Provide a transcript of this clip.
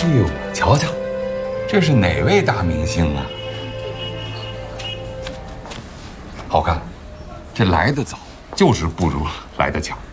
哎呦，瞧瞧，这是哪位大明星啊？好看，这来得早，就是不如来得巧。